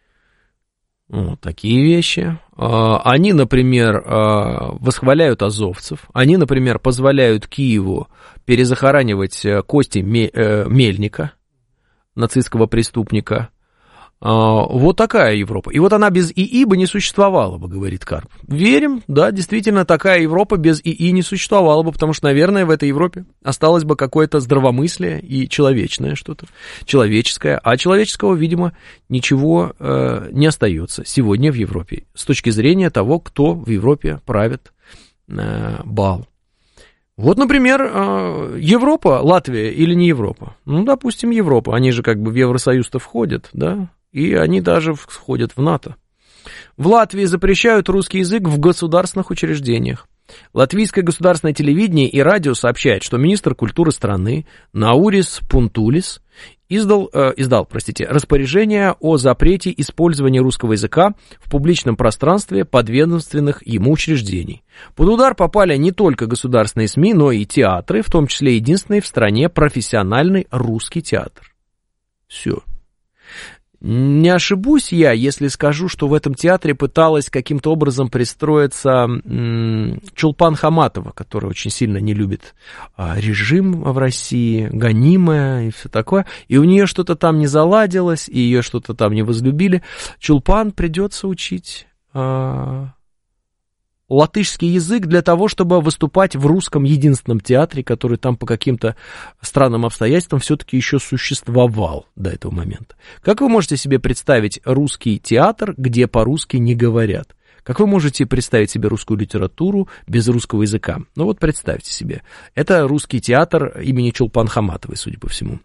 Вот такие вещи. Они, например, восхваляют азовцев. Они, например, позволяют Киеву перезахоранивать кости Мельника, нацистского преступника. Вот такая Европа. И вот она без ИИ бы не существовала бы, говорит Карп. Верим, да, действительно, такая Европа без ИИ не существовала бы, потому что, наверное, в этой Европе осталось бы какое-то здравомыслие и человечное что-то, человеческое. А человеческого, видимо, ничего не остается сегодня в Европе с точки зрения того, кто в Европе правит бал. Вот, например, Европа, Латвия или не Европа? Ну, допустим, Европа. Они же как бы в Евросоюз-то входят, да? И они даже входят в НАТО. В Латвии запрещают русский язык в государственных учреждениях. Латвийское государственное телевидение и радио сообщает, что министр культуры страны Наурис Пунтулис издал распоряжение о запрете использования русского языка в публичном пространстве подведомственных ему учреждений. Под удар попали не только государственные СМИ, но и театры, в том числе единственный в стране профессиональный русский театр. Все. Не ошибусь я, если скажу, что в этом театре пыталась каким-то образом пристроиться Чулпан Хаматова, которая очень сильно не любит режим в России, гонимая и все такое, и у нее что-то там не заладилось, и ее что-то там не возлюбили. Чулпан придется учить латышский язык для того, чтобы выступать в русском единственном театре, который там по каким-то странным обстоятельствам все-таки еще существовал до этого момента. Как вы можете себе представить русский театр, где по-русски не говорят? Как вы можете представить себе русскую литературу без русского языка? Ну вот представьте себе. Это русский театр имени Чулпан Хаматовой, судя по всему.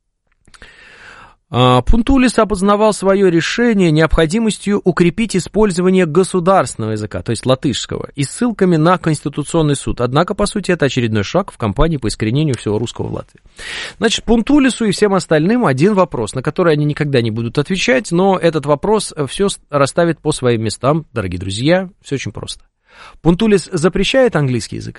Пунтулис обосновал свое решение необходимостью укрепить использование государственного языка, то есть латышского, и ссылками на Конституционный суд. Однако, по сути, это очередной шаг в кампании по искоренению всего русского в Латвии. Значит, Пунтулису и всем остальным один вопрос, на который они никогда не будут отвечать, но этот вопрос все расставит по своим местам, дорогие друзья, все очень просто. Пунтулис запрещает английский язык?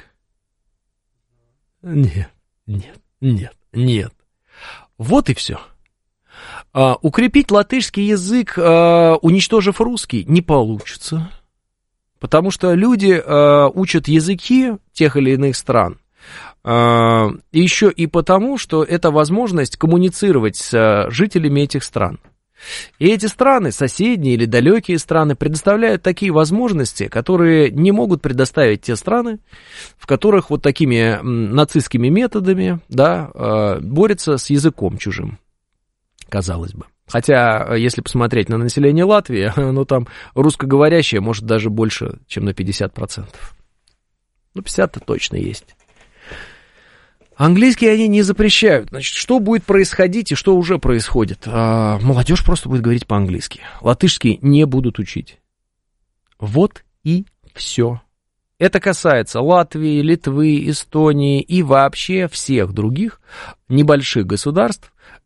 Нет. Вот и все. Укрепить латышский язык, уничтожив русский, не получится, потому что люди учат языки тех или иных стран, еще и потому, что это возможность коммуницировать с жителями этих стран. И эти страны, соседние или далекие страны, предоставляют такие возможности, которые не могут предоставить те страны, в которых вот такими нацистскими методами, да, борются с языком чужим. Казалось бы. Хотя, если посмотреть на население Латвии, ну там русскоговорящее может даже больше, чем на 50%. Ну, 50-то точно есть. Английский они не запрещают. Значит, что будет происходить и что уже происходит? Молодежь просто будет говорить по-английски. Латышский не будут учить. Вот и все. Это касается Латвии, Литвы, Эстонии и вообще всех других небольших государств,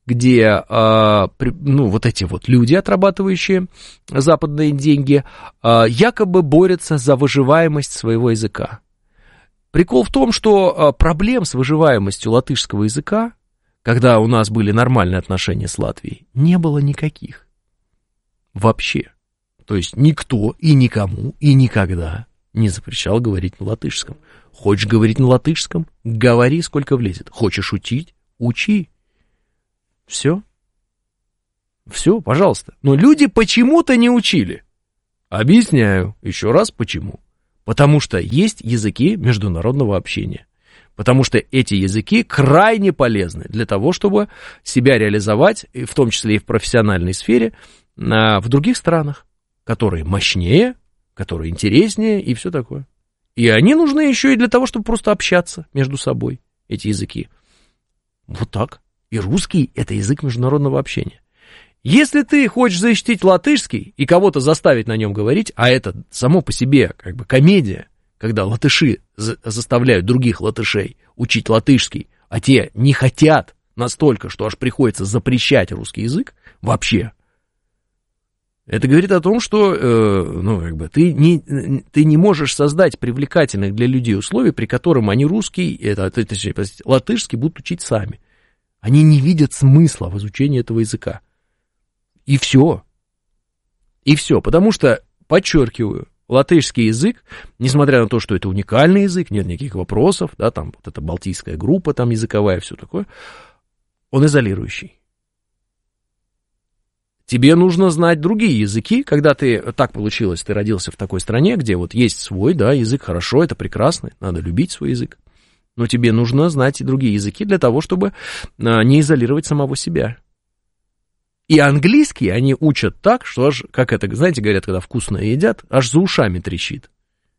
где, вот эти вот люди, отрабатывающие западные деньги, якобы борются за выживаемость своего языка. Прикол в том, что проблем с выживаемостью латышского языка, когда у нас были нормальные отношения с Латвией, не было никаких. Вообще. То есть никто и никому и никогда не запрещал говорить на латышском. Хочешь говорить на латышском? Говори, сколько влезет. Хочешь учить? Учи. Все. Все, пожалуйста. Но люди почему-то не учили. Объясняю еще раз почему. Потому что есть языки международного общения. Потому что эти языки крайне полезны для того, чтобы себя реализовать, в том числе и в профессиональной сфере, в других странах, которые мощнее, которые интереснее и все такое. И они нужны еще и для того, чтобы просто общаться между собой, эти языки. Вот так. И русский — это язык международного общения. Если ты хочешь защитить латышский и кого-то заставить на нем говорить, а это само по себе как бы комедия, когда латыши заставляют других латышей учить латышский, а те не хотят настолько, что аж приходится запрещать русский язык вообще, это говорит о том, что ты не можешь создать привлекательных для людей условий, при котором они латышский будут учить сами. Они не видят смысла в изучении этого языка. И все. И все. Потому что, подчеркиваю, латышский язык, несмотря на то, что это уникальный язык, нет никаких вопросов, да, там вот эта балтийская группа там языковая, все такое, он изолирующий. Тебе нужно знать другие языки, когда так получилось, ты родился в такой стране, где вот есть свой, да, язык, хорошо, это прекрасно, надо любить свой язык. Но тебе нужно знать и другие языки для того, чтобы не изолировать самого себя. И английский они учат так, что аж, как это, знаете, говорят, когда вкусно едят, аж за ушами трещит.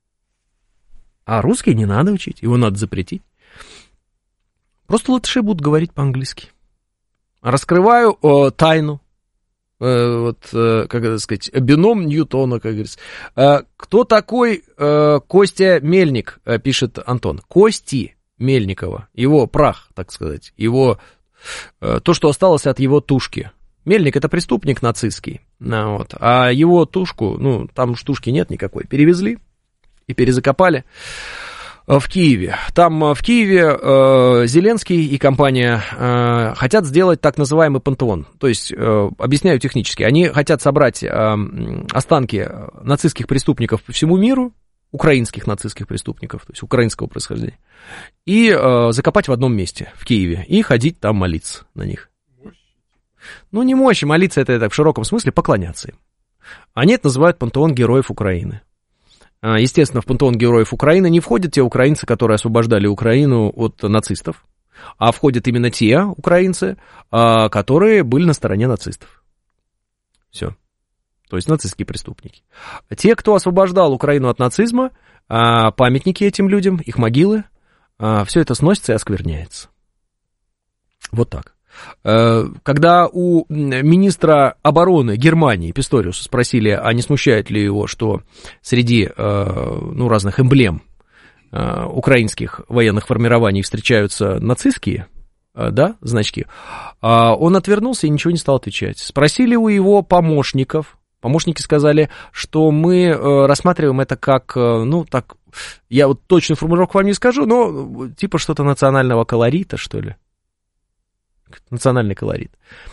А русский не надо учить, его надо запретить. Просто латыши будут говорить по-английски. Раскрываю тайну. Как это сказать, бином Ньютона, как говорится. Кто такой Костя Мельник, пишет Антон. Кости Мельникова, его прах, так сказать, его, то, что осталось от его тушки. Мельник — это преступник нацистский, вот, а его тушку, там уж тушки нет никакой, перевезли и перезакопали в Киеве. Там в Киеве Зеленский и компания хотят сделать так называемый пантеон. То есть, объясняю технически, они хотят собрать останки нацистских преступников по всему миру, украинских нацистских преступников, то есть украинского происхождения, и закопать в одном месте, в Киеве, и ходить там молиться на них. Не мощь, молиться это в широком смысле, поклоняться им. Они это называют пантеон героев Украины. Естественно, в пантеон героев Украины не входят те украинцы, которые освобождали Украину от нацистов, а входят именно те украинцы, которые были на стороне нацистов. Все. То есть нацистские преступники. Те, кто освобождал Украину от нацизма, памятники этим людям, их могилы, все это сносится и оскверняется. Вот так. Когда у министра обороны Германии Писториуса спросили, а не смущает ли его, что среди разных эмблем украинских военных формирований встречаются нацистские, да, значки, он отвернулся и ничего не стал отвечать. Спросили у его помощников, помощники сказали, что мы рассматриваем это как, так, я вот точную формулировку вам не скажу, но типа что-то национального колорита, что ли. Национальный колорит.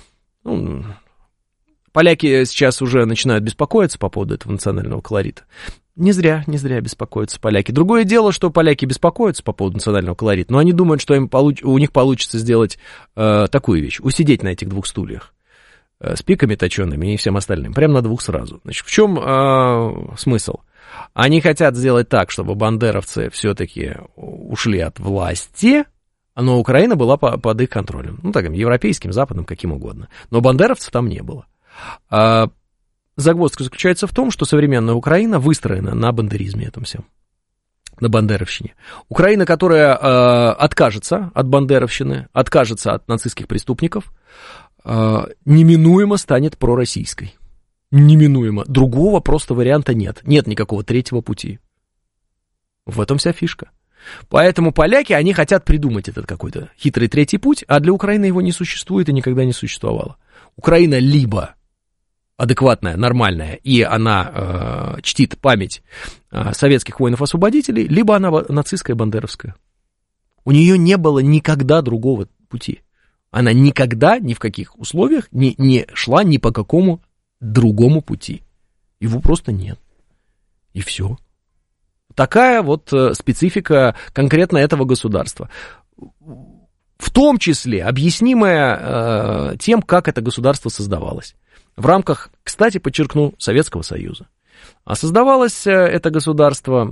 Поляки сейчас уже начинают беспокоиться по поводу этого национального колорита. Не зря беспокоятся поляки. Другое дело, что поляки беспокоятся по поводу национального колорита, но они думают, что у них получится сделать такую вещь, усидеть на этих двух стульях с пиками точеными и всем остальным, прямо на двух сразу. Значит, в чем смысл? Они хотят сделать так, чтобы бандеровцы все-таки ушли от власти, но Украина была под их контролем. Так, европейским, западным, каким угодно. Но бандеровцев там не было. Загвоздка заключается в том, что современная Украина выстроена на бандеризме этом всем. На бандеровщине. Украина, которая откажется от бандеровщины, откажется от нацистских преступников, неминуемо станет пророссийской. Неминуемо. Другого просто варианта нет. Нет никакого третьего пути. В этом вся фишка. Поэтому поляки, они хотят придумать этот какой-то хитрый третий путь, а для Украины его не существует и никогда не существовало. Украина либо адекватная, нормальная, и она чтит память советских воинов-освободителей, либо она нацистская, бандеровская. У нее не было никогда другого пути. Она никогда, ни в каких условиях не шла ни по какому другому пути. Его просто нет. И все. Такая вот специфика конкретно этого государства. В том числе объяснимая тем, как это государство создавалось. В рамках, кстати, подчеркну, Советского Союза. А создавалось это государство,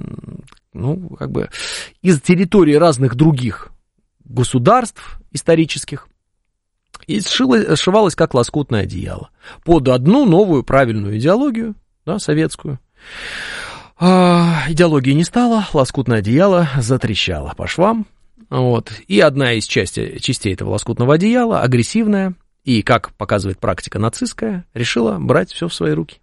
из территории разных других государств исторических. И сшивалось как лоскутное одеяло. Под одну новую правильную идеологию, да, советскую. Идеологии не стало, лоскутное одеяло затрещало по швам. Вот. И одна из частей этого лоскутного одеяла, агрессивная, и, как показывает практика нацистская, решила брать все в свои руки.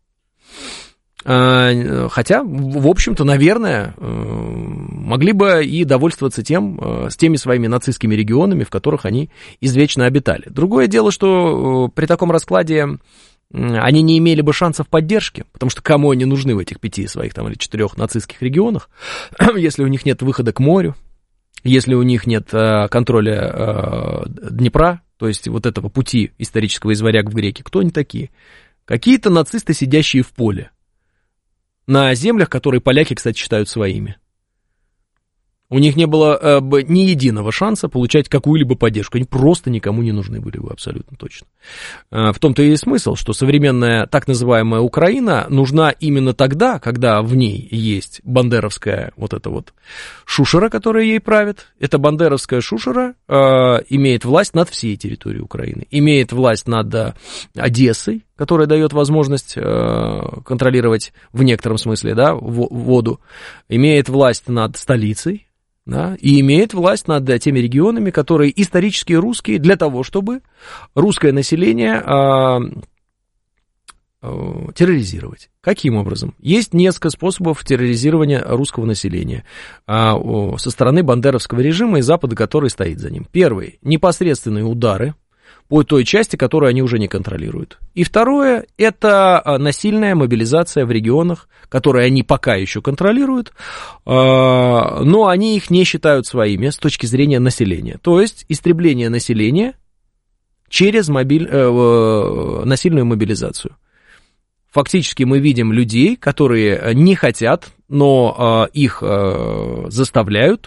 Хотя, в общем-то, наверное, могли бы и довольствоваться с теми своими нацистскими регионами, в которых они извечно обитали. Другое дело, что при таком раскладе они не имели бы шансов поддержки, потому что кому они нужны в этих 5 своих или 4 нацистских регионах, если у них нет выхода к морю, если у них нет контроля Днепра, то есть вот этого пути исторического из варяг в греки. Кто они такие? Какие-то нацисты, сидящие в поле, на землях, которые поляки, кстати, считают своими. У них не было ни единого шанса получать какую-либо поддержку. Они просто никому не нужны были бы, абсолютно точно. В том-то и смысл, что современная так называемая Украина нужна именно тогда, когда в ней есть бандеровская вот эта вот шушера, которая ей правит. Эта бандеровская шушера имеет власть над всей территорией Украины. Имеет власть над Одессой, которая дает возможность контролировать в некотором смысле, да, воду. Имеет власть над столицей. Да, и имеет власть над теми регионами, которые исторически русские, для того, чтобы русское население терроризировать. Каким образом? Есть несколько способов терроризирования русского населения со стороны бандеровского режима и Запада, который стоит за ним. Первый – непосредственные удары по той части, которую они уже не контролируют. И второе – это насильная мобилизация в регионах, которые они пока еще контролируют, но они их не считают своими с точки зрения населения. То есть истребление населения через насильную мобилизацию. Фактически мы видим людей, которые не хотят, но их заставляют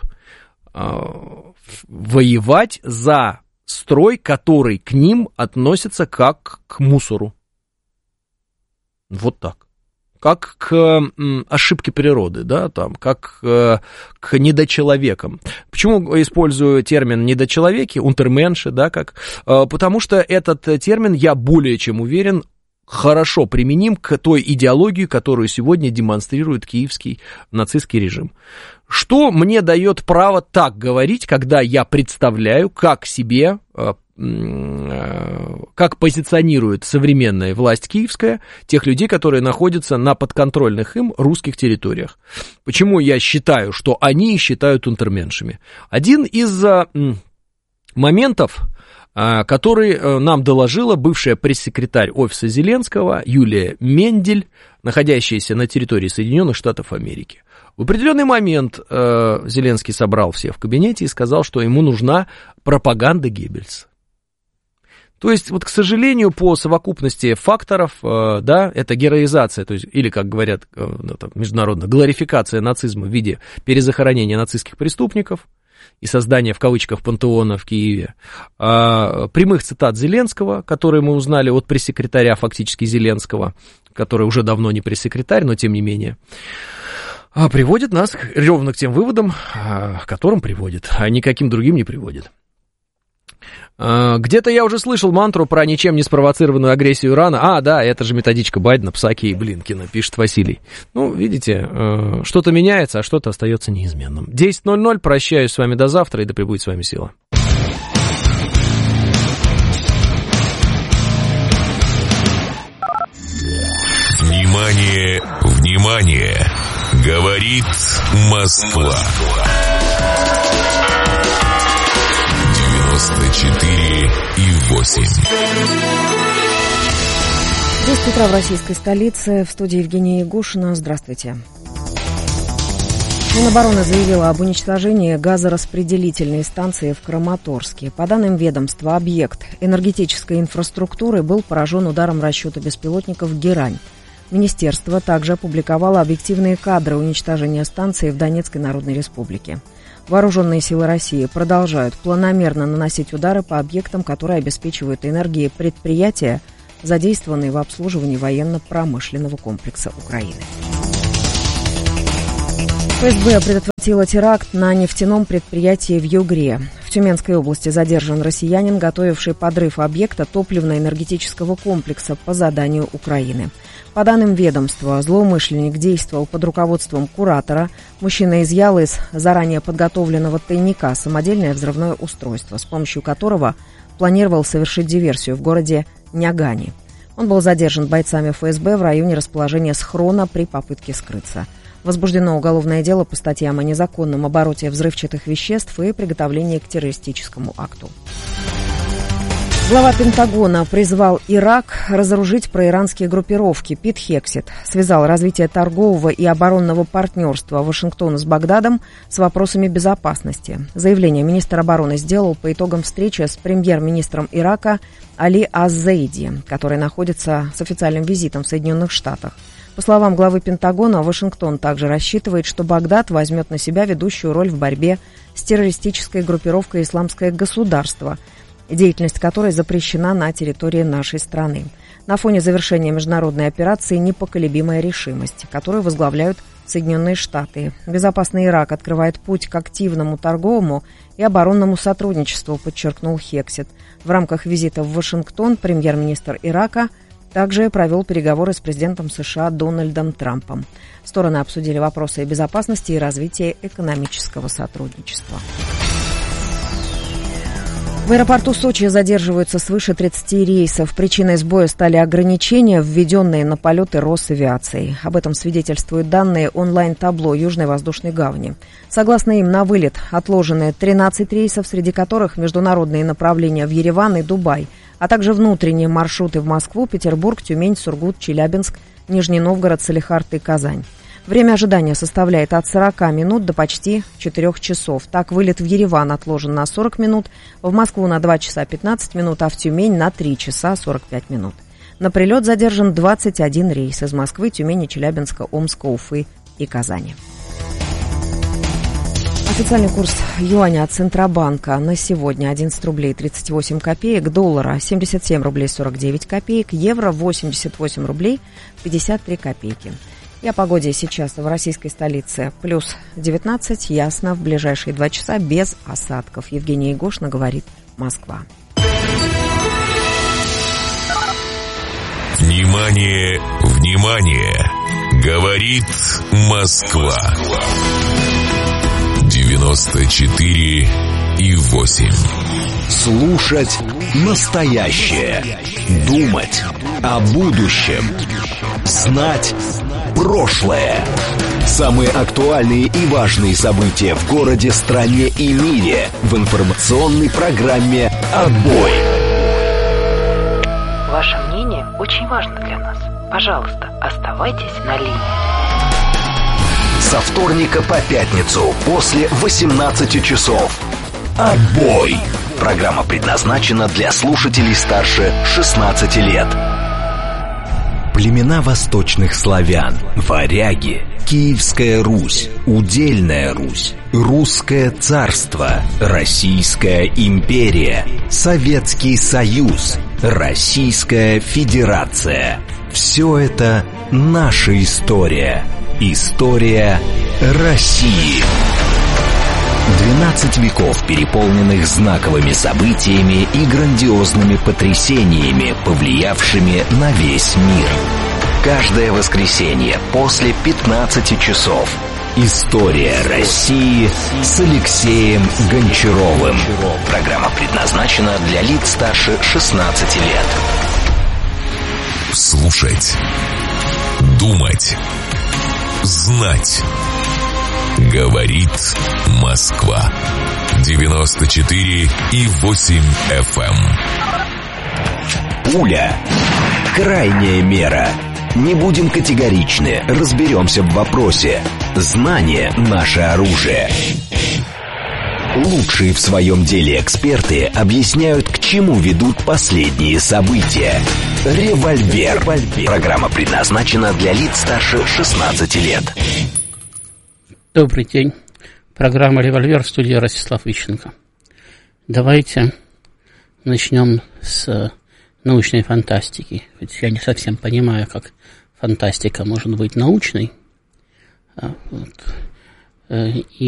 воевать за строй, который к ним относится как к мусору. Вот так. Как к ошибке природы, да, там, как к недочеловекам. Почему использую термин недочеловеки, унтерменши, да, как? Потому что этот термин, я более чем уверен, хорошо применим к той идеологии, которую сегодня демонстрирует киевский нацистский режим. Что мне дает право так говорить, когда я представляю, как себе, как позиционирует современная власть киевская тех людей, которые находятся на подконтрольных им русских территориях? Почему я считаю, что они считают унтерменшами? Один из моментов, который нам доложила бывшая пресс-секретарь офиса Зеленского Юлия Мендель, находящаяся на территории Соединенных Штатов Америки. В определенный момент Зеленский собрал всех в кабинете и сказал, что ему нужна пропаганда Геббельса. То есть, вот, к сожалению, по совокупности факторов, да, это героизация, то есть, или, как говорят международно, глорификация нацизма в виде перезахоронения нацистских преступников и создания, в кавычках, пантеона в Киеве, прямых цитат Зеленского, которые мы узнали от пресс-секретаря, фактически, Зеленского, который уже давно не пресс-секретарь, но тем не менее, приводит нас ровно к тем выводам, к которым приводит, а никаким другим не приводит. Где-то я уже слышал мантру про ничем не спровоцированную агрессию Ирана. Да, это же методичка Байдена, Псаки и Блинкина, пишет Василий. Ну, видите, что-то меняется, а что-то остается неизменным. 10:00, прощаюсь с вами до завтра, и да пребудет с вами сила. Внимание, внимание! Говорит Москва. 94,8. 10 утра в российской столице. В студии Евгения Ягушина. Здравствуйте. Минобороны заявила об уничтожении газораспределительной станции в Краматорске. По данным ведомства, объект энергетической инфраструктуры был поражен ударом расчета беспилотников «Герань». Министерство также опубликовало объективные кадры уничтожения станции в Донецкой Народной Республике. Вооруженные силы России продолжают планомерно наносить удары по объектам, которые обеспечивают энергией предприятия, задействованные в обслуживании военно-промышленного комплекса Украины. ФСБ предотвратила теракт на нефтяном предприятии в Югре. В Тюменской области задержан россиянин, готовивший подрыв объекта топливно-энергетического комплекса по заданию Украины. По данным ведомства, злоумышленник действовал под руководством куратора. Мужчина изъял из заранее подготовленного тайника самодельное взрывное устройство, с помощью которого планировал совершить диверсию в городе Нягани. Он был задержан бойцами ФСБ в районе расположения схрона при попытке скрыться. Возбуждено уголовное дело по статьям о незаконном обороте взрывчатых веществ и приготовлении к террористическому акту. Глава Пентагона призвал Ирак разоружить проиранские группировки. Пит Хексет связал развитие торгового и оборонного партнерства Вашингтона с Багдадом с вопросами безопасности. Заявление министр обороны сделал по итогам встречи с премьер-министром Ирака Али Аз-Зейди, который находится с официальным визитом в Соединенных Штатах. По словам главы Пентагона, Вашингтон также рассчитывает, что Багдад возьмет на себя ведущую роль в борьбе с террористической группировкой «Исламское государство», деятельность которой запрещена на территории нашей страны. На фоне завершения международной операции непоколебимая решимость, которую возглавляют Соединенные Штаты. Безопасный Ирак открывает путь к активному торговому и оборонному сотрудничеству, подчеркнул Хексет. В рамках визита в Вашингтон премьер-министр Ирака также провел переговоры с президентом США Дональдом Трампом. Стороны обсудили вопросы безопасности и развития экономического сотрудничества. В аэропорту Сочи задерживаются свыше 30 рейсов. Причиной сбоя стали ограничения, введенные на полеты Росавиацией. Об этом свидетельствуют данные онлайн-табло Южной воздушной гавани. Согласно им, на вылет отложены 13 рейсов, среди которых международные направления в Ереван и Дубай, а также внутренние маршруты в Москву, Петербург, Тюмень, Сургут, Челябинск, Нижний Новгород, Салехард и Казань. Время ожидания составляет от 40 минут до почти 4 часов. Так, вылет в Ереван отложен на 40 минут, в Москву на 2 часа 15 минут, а в Тюмень на 3 часа 45 минут. На прилет задержан 21 рейс из Москвы, Тюмени, Челябинска, Омска, Уфы и Казани. Официальный курс юаня от Центробанка на сегодня 11 рублей 38 копеек, доллара 77 рублей 49 копеек, евро 88 рублей 53 копейки. И о погоде сейчас в российской столице. Плюс 19, ясно, в ближайшие 2 часа без осадков. Евгения Ягушина, говорит Москва. Внимание, внимание! Говорит Москва. 94,8. Слушать настоящее. Думать о будущем. Знать прошлое. Самые актуальные и важные события в городе, стране и мире в информационной программе «Отбой». Ваше мнение очень важно для нас. Пожалуйста, оставайтесь на линии. Со вторника по пятницу после 18 часов. «Отбой». Программа предназначена для слушателей старше 16 лет. Племена восточных славян, варяги, Киевская Русь, Удельная Русь, Русское царство, Российская империя, Советский Союз, Российская Федерация. Все это наша история. История России. 12 веков, переполненных знаковыми событиями и грандиозными потрясениями, повлиявшими на весь мир. Каждое воскресенье после 15 часов. История России с Алексеем Гончаровым. Программа предназначена для лиц старше 16 лет. Слушать, думать, знать. Говорит Москва. 94,8 FM. Пуля. Крайняя мера. Не будем категоричны, разберемся в вопросе. Знание – наше оружие. Лучшие в своем деле эксперты объясняют, к чему ведут последние события. Револьвер. Программа предназначена для лиц старше 16 лет. Добрый день. Программа «Револьвер», в студии Ростислав Вищенко. Давайте начнем с научной фантастики. Ведь я не совсем понимаю, как фантастика может быть научной. И